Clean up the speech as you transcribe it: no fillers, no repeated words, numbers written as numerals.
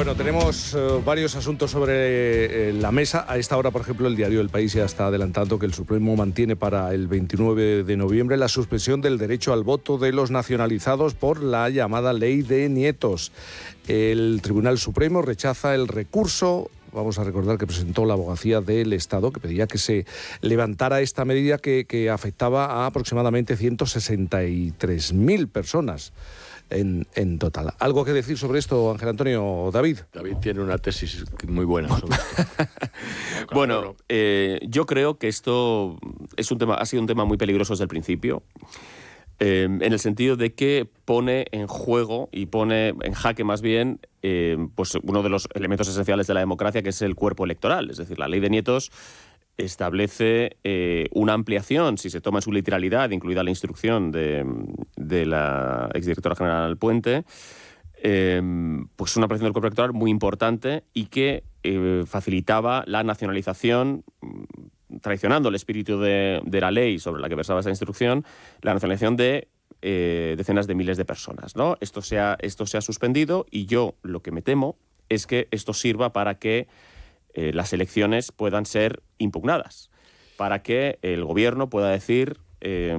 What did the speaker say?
Bueno, tenemos varios asuntos sobre la mesa. A esta hora, por ejemplo, el diario El País ya está adelantando que el Supremo mantiene para el 29 de noviembre la suspensión del derecho al voto de los nacionalizados por la llamada Ley de Nietos. El Tribunal Supremo rechaza el recurso. Vamos a recordar que presentó la Abogacía del Estado, que pedía que se levantara esta medida que afectaba a aproximadamente 163.000 personas en total. ¿Algo que decir sobre esto, Ángel Antonio? David. David tiene una tesis muy buena sobre esto. Bueno, yo creo que esto ha sido un tema muy peligroso desde el principio, en el sentido de que pone en juego y pone en jaque más bien pues uno de los elementos esenciales de la democracia, que es el cuerpo electoral. Es decir, la Ley de Nietos establece una ampliación, si se toma en su literalidad, incluida la instrucción de la exdirectora general Puente, pues una ampliación del cuerpo electoral muy importante y que facilitaba la nacionalización, traicionando el espíritu de la ley sobre la que versaba esa instrucción, la nacionalización de decenas de miles de personas, ¿no? Esto se ha suspendido y yo lo que me temo es que esto sirva para que las elecciones puedan ser impugnadas, para que el gobierno pueda decir